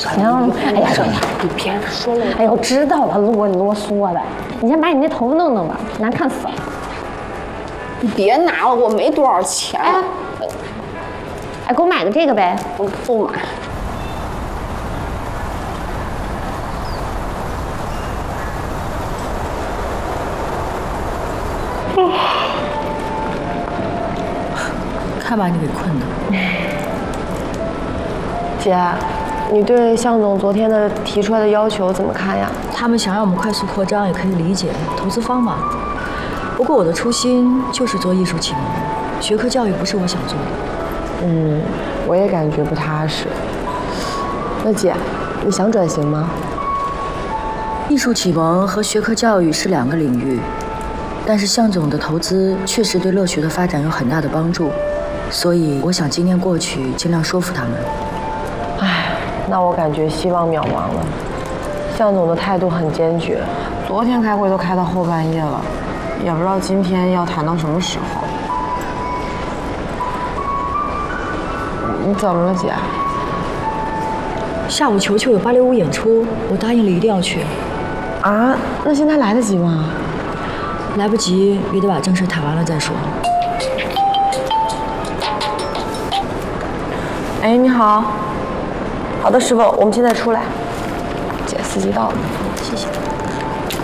行，哎呀， 你别说了。 哎呦，知道了，啰嗦的。你先把你那头发弄弄吧，难看死了。 你别拿了，我没多少钱。 哎，给我买个这个呗。 我不买。 看把你给困的。 姐，你对向总昨天的提出来的要求怎么看呀？ 他们想让我们快速扩张，也可以理解，投资方嘛。不过我的初心就是做艺术启蒙，学科教育不是我想做的。 我也感觉不踏实。那姐，你想转型吗？ 艺术启蒙和学科教育是两个领域，但是向总的投资确实对乐学的发展有很大的帮助，所以我想今年过去尽量说服他们。 唉，那我感觉希望渺茫了。向总的态度很坚决，昨天开会都开到后半夜了，也不知道今天要谈到什么时候。你怎么了，姐？ 下午球球有芭蕾舞演出，我答应了一定要去。 啊，那现在来得及吗？ 来不及，也得把正事谈完了再说。 哎，你好。好的，师傅，我们现在出来。姐，司机到了。 谢谢。